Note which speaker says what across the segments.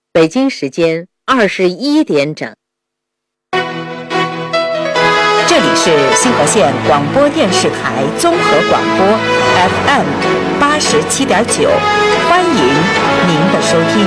Speaker 1: 北京时间21点整。
Speaker 2: 这里是星河县广播电视台综合广播 FM 87.9，欢迎您的收听。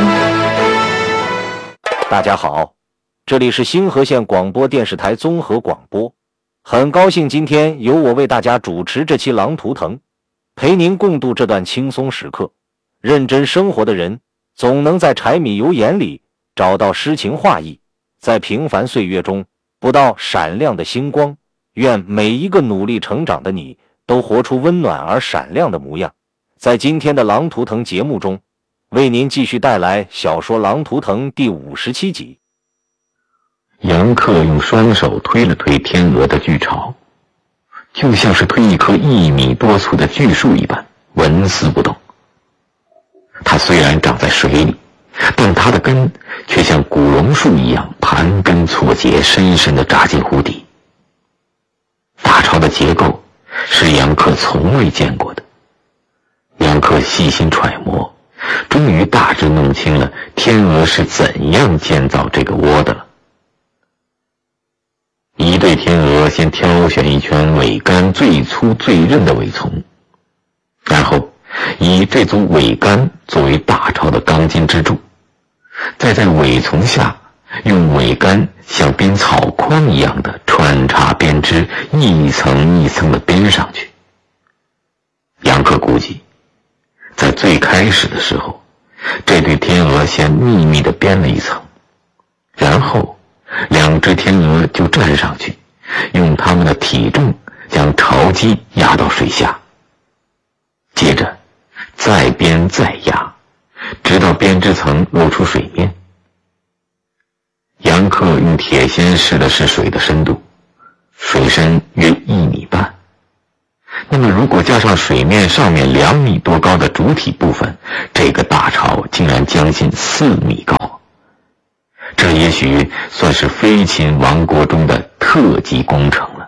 Speaker 3: 大家好，这里是星河县广播电视台综合广播，很高兴今天由我为大家主持这期《狼图腾》，陪您共度这段轻松时刻。认真生活的人总能在柴米油盐里找到诗情画意，在平凡岁月中不到闪亮的星光。愿每一个努力成长的你都活出温暖而闪亮的模样。在今天的《狼图腾》节目中，为您继续带来小说《狼图腾》第57集。
Speaker 4: 杨克用双手推了推天鹅的巨巢，就像是推一棵1米多粗的巨树一般，纹丝不动。它虽然长在水里，但它的根却像古榕树一样盘根错节，深深地扎进湖底。大巢的结构是杨克从未见过的。杨克细心揣摩，终于大致弄清了天鹅是怎样建造这个窝的了。一对天鹅先挑选一圈尾杆最粗最韧的尾丛，然后以这组尾杆作为大巢的钢筋支柱，再在尾丛下用尾杆像编草筐一样的穿插编织，一层一层的编上去。杨克估计，在最开始的时候，这对天鹅先秘密地编了一层，然后2只天鹅就站上去，用它们的体重将巢基压到水下，接着再编再压，直到编织层露出水面。杨克用铁锨试了试水的深度，水深约1米半。那么如果加上水面上面2米多高的主体部分，这个大巢竟然将近4米高。这也许算是飞禽王国中的特级工程了。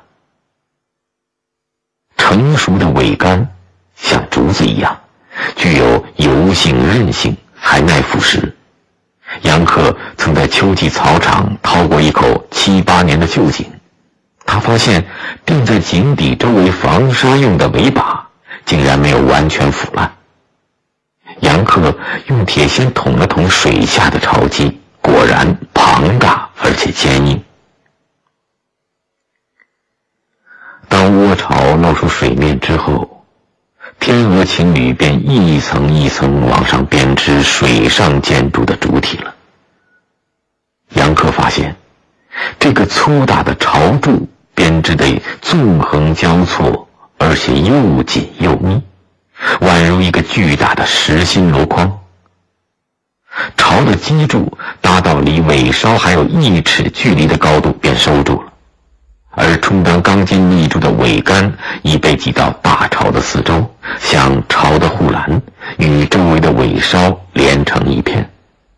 Speaker 4: 成熟的尾杆像竹子一样，具有油性韧性，还耐腐蚀。杨克曾在秋季草场掏过一口7、8年的旧井，他发现钉在井底周围防沙用的尾把竟然没有完全腐烂。杨克用铁锨捅了捅水下的巢基，果然庞大而且坚硬。当窝巢露出水面之后，天鹅情侣便一层一层往上编织水上建筑的主体了。杨克发现，这个粗大的巢柱编织得纵横交错，而且又紧又密，宛如一个巨大的实心箩筐。巢的基柱搭到离尾梢还有1尺距离的高度便收住了，而充当钢筋立柱的尾杆已被挤到大巢的四周，像巢的护栏，与周围的尾梢连成一片。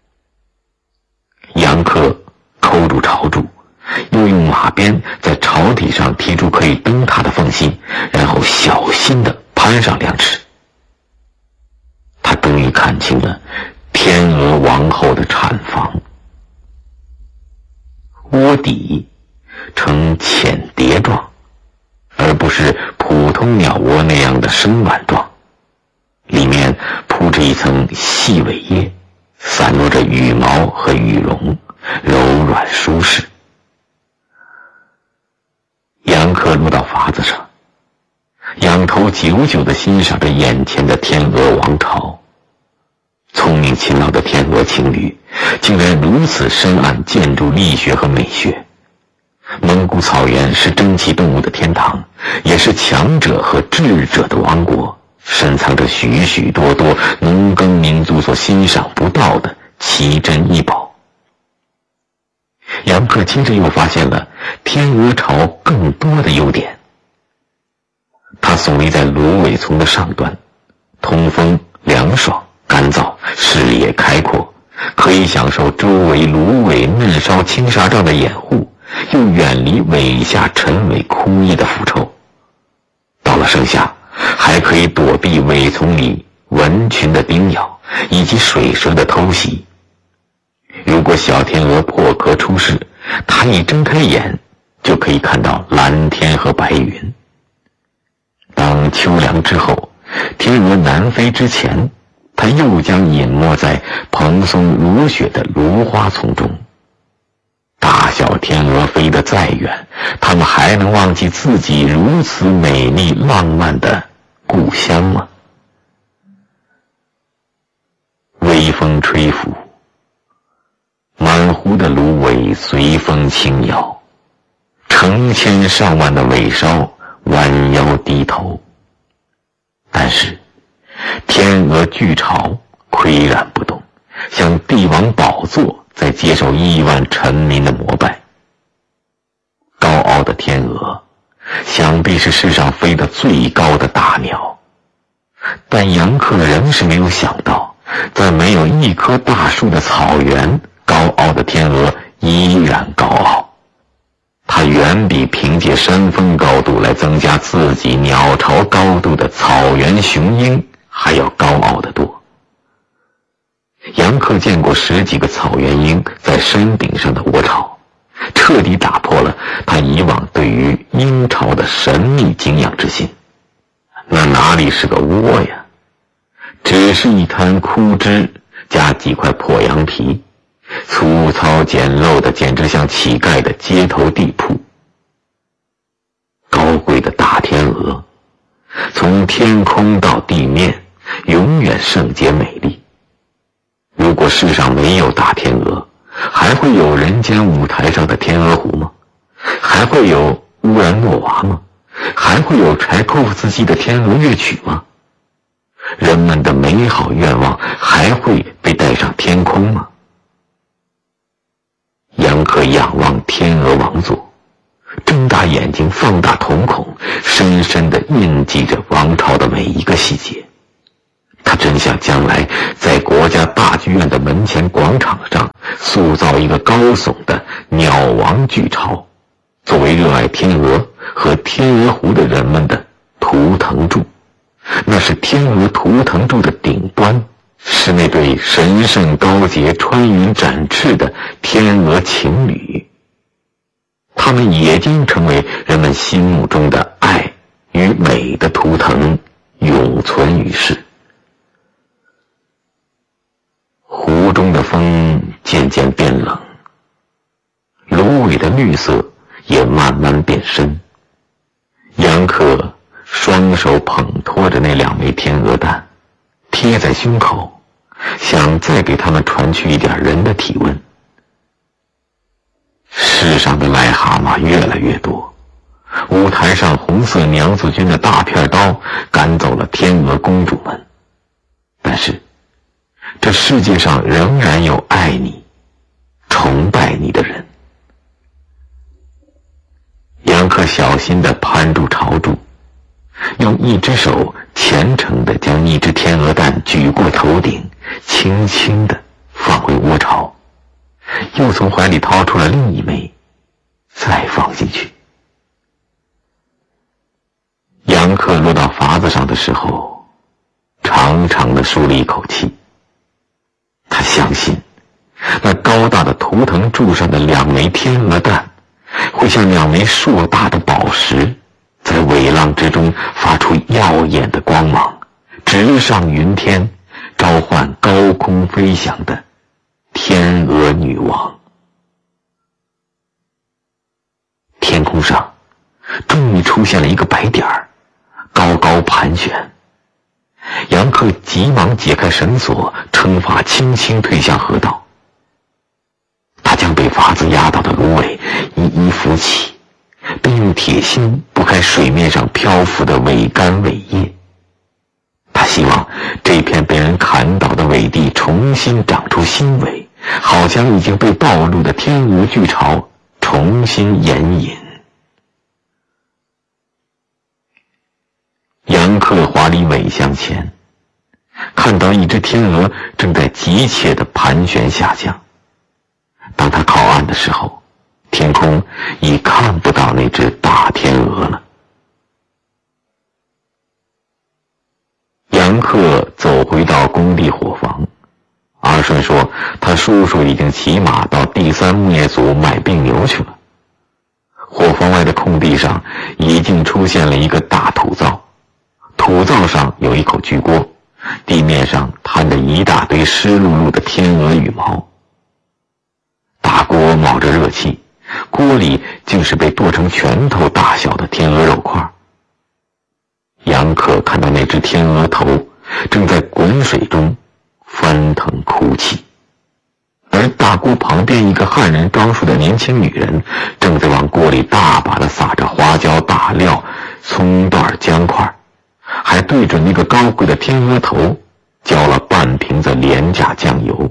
Speaker 4: 杨克扣住巢柱，又用马鞭在巢体上踢出可以蹬踏的缝隙，然后小心地攀上2尺。他终于看清了天鹅王后的产房。窝底呈浅碟状，而不是普通鸟窝那样的深碗状，里面铺着一层细尾叶，散落着羽毛和羽绒，柔软舒适。杨克落到筏子上，仰头久久地欣赏着眼前的天鹅王巢。聪明勤劳的天鹅情侣竟然如此深谙建筑力学和美学。蒙古草原是珍奇动物的天堂，也是强者和智者的王国，深藏着许许多多农耕民族所欣赏不到的奇珍异宝。杨克接着又发现了天鹅巢更多的优点。它耸立在芦苇丛的上端，通风凉爽干燥，视野开阔，可以享受周围芦苇嫩梢青纱帐的掩护，又远离尾下沉尾枯叶的腐臭。到了盛夏，还可以躲避尾丛里蚊群的叮咬以及水蛇的偷袭。 如果小天鹅破壳出世，它一睁开眼就可以看到蓝天和白云。当秋凉之后，天鹅南飞之前，它又将隐没在蓬松如雪的芦花丛中。大小天鹅飞得再远，它们还能忘记自己如此美丽浪漫的故乡吗？微风吹拂，满湖的芦苇随风轻摇，成千上万的尾梢弯腰低头。但是天鹅巨巢岿然不动，像帝王宝座在接受亿万臣民的膜拜。高傲的天鹅想必是世上飞得最高的大鸟，但杨克仍是没有想到，在没有一棵大树的草原，高傲的天鹅依然高傲。它远比凭借山峰高度来增加自己鸟巢高度的草原雄鹰还要高傲得多。杨克见过10几个草原鹰在山顶上的窝巢，彻底打破了他以往对于鹰巢的神秘敬仰之心。那哪里是个窝呀，只是一滩枯枝加几块破羊皮，粗糙简陋的简直像乞丐的街头地铺。高贵的大天鹅从天空到地面永远圣洁美丽。如果世上没有大天鹅，还会有人间舞台上的天鹅湖吗？还会有乌兰诺娃吗？还会有柴可夫斯基的天鹅乐曲吗？人们的美好愿望还会被带上天空吗？杨克仰望天鹅王座，睁大眼睛，放大瞳孔，深深地印记着王朝的每一个细节。他真想将来在国家大剧院的门前广场上塑造一个高耸的鸟王巨巢，作为热爱天鹅和天鹅湖的人们的图腾柱。那是天鹅图腾柱的顶端，是那对神圣高洁穿云展翅的天鹅情侣，他们也将成为人们心目中的爱与美的图腾，永存于世。湖中的风渐渐变冷，芦苇的绿色也慢慢变深。杨克双手捧托着那2枚天鹅蛋，贴在胸口，想再给他们传去一点人的体温。世上的癞蛤蟆越来越多，舞台上红色娘子军的大片刀赶走了天鹅公主们，但是这世界上仍然有爱你、崇拜你的人。杨克小心地攀住巢柱，用一只手虔诚地将一只天鹅蛋举过头顶，轻轻地放回窝巢，又从怀里掏出了另一枚，再放进去。杨克落到筏子上的时候，长长地舒了一口气。他相信那高大的图腾柱上的2枚天鹅蛋会像2枚硕大的宝石，在尾浪之中发出耀眼的光芒，直上云天，召唤高空飞翔的天鹅女王。天空上终于出现了一个白点儿，高高盘旋。杨克急忙解开绳索，撑筏轻轻推向河道。他将被筏子压倒的芦苇一一扶起，并用铁锨拨开水面上漂浮的苇干苇叶。他希望这片被人砍倒的苇地重新长出新苇，好将已经被暴露的天鹅巨巢重新掩隐。杨克划离苇向前，看到一只天鹅正在急切地盘旋下降。当他靠岸的时候，天空已看不到那只大天鹅了。杨克走回到工地伙房，阿顺说他叔叔已经骑马到第三牧业组买病牛去了。伙房外的空地上已经出现了一个大土灶，土灶上有一口巨锅，地面上摊着一大堆湿漉漉的天鹅羽毛。大锅冒着热气，锅里竟是被剁成拳头大小的天鹅肉块。杨可看到那只天鹅头正在滚水中翻腾哭泣，而大锅旁边一个汉人装束的年轻女人正在往锅里大把的撒着花椒、大料、葱段、姜块，还对准那个高贵的天鹅头浇了半瓶子廉价酱油。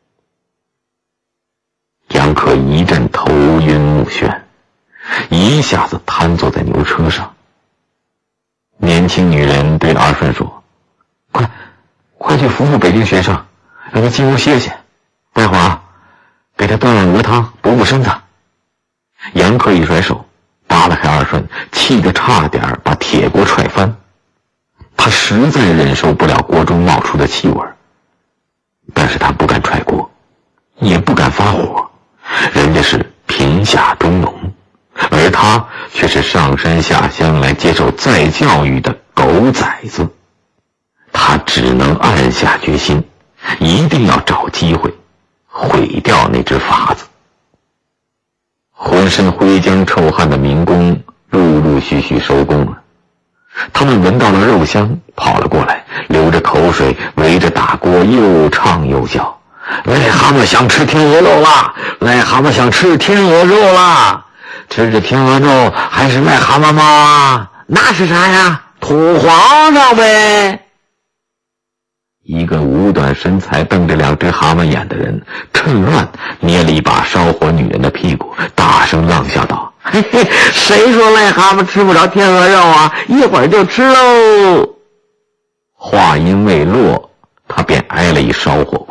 Speaker 4: 杨可一阵头晕目眩，一下子瘫坐在牛车上。年轻女人对二顺说：快去扶扶北京学生，让他进屋歇歇，待会儿给他端碗鹅汤补补身子。杨可一甩手扒拉开二顺，气得差点把铁锅踹翻。他实在忍受不了锅中冒出的气味，但是他不敢踹锅，也不敢发火，人家是贫下中农，而他却是上山下乡来接受再教育的狗崽子。他只能暗下决心，一定要找机会毁掉那只筏子。浑身灰浆臭汗的民工陆陆续续收工了，他们闻到了肉香，跑了过来，流着口水，围着大锅又唱又叫：癞蛤蟆想吃天鹅肉啦！癞蛤蟆想吃天鹅肉啦！吃着天鹅肉还是癞蛤蟆吗？那是啥呀？土皇上呗！一个五短身材瞪着两只蛤蟆眼的人趁乱捏了一把烧火女人的屁股，大声浪笑道：嘿嘿，谁说癞蛤蟆吃不着天鹅肉啊？一会儿就吃喽！话音未落，他便挨了一烧火。